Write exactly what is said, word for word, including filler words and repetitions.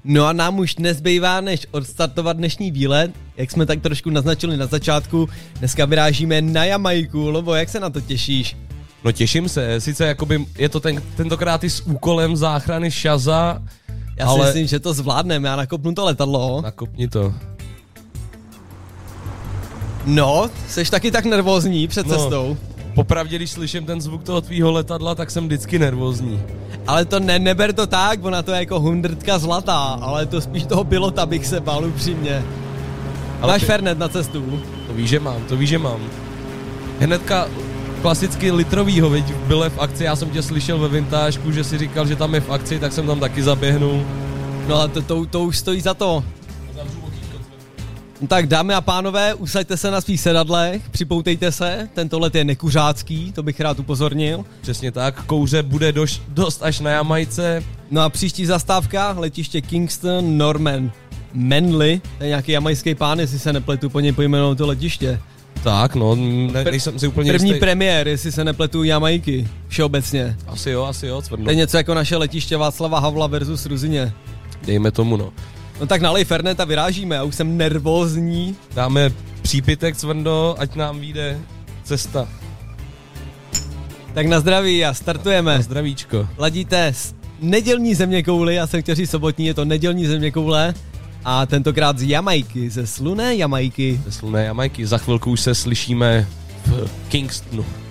No a nám už nezbývá, než odstartovat dnešní výlet. Jak jsme tak trošku naznačili na začátku, dneska vyrážíme na Jamajku. Lobo, jak se na to těšíš? No těším se, sice jakoby je to ten, tentokrát i s úkolem záchrany Shaza, Já ale... si myslím, že to zvládneme, já nakopnu to letadlo. Nakopni to. No, seš taky tak nervózní před No. cestou. Popravdě, když slyším ten zvuk toho tvýho letadla, tak jsem vždycky nervózní. Ale to ne, neber to tak, ona to je jako hundrtka zlatá, ale to spíš toho pilota bych se bál upřímně. Ale Máš ty- Fernet na cestu? To víš, že mám, to víš, že mám. Hnedka klasicky litrovýho, veď byl v akci, já jsem tě slyšel ve vintážku, že si říkal, že tam je v akci, tak jsem tam taky zaběhnul. No a to, to, to už stojí za to. No tak dámy a pánové, usaďte se na svých sedadlech, připoutejte se, tento let je nekuřácký, to bych rád upozornil. Přesně tak, kouře bude doš, dost až na Jamajce. No a příští zastávka, letiště Kingston Norman Manley, to je nějaký jamajský pán, jestli se nepletu po něm pojmenou to letiště. Tak, no, ne, nejsem si úplně První jistý. premiér, jestli se nepletu Jamajky, všeobecně. Asi jo, asi jo, cvrno. To je něco jako naše letiště Václava Havla versus Ruzyně. Dejme tomu, no. No tak nalej Fernet a vyrážíme, já už jsem nervózní. Dáme přípitek, cvrndo, ať nám vyjde cesta. Tak na zdraví a startujeme. Na zdravíčko. Ladíte s nedělní zeměkouli, já jsem chtěl říct sobotní, je to nedělní zeměkoule. A tentokrát z Jamajky, ze slunné Jamajky. Ze slunné Jamajky. Za chvilku už se slyšíme v Kingstonu.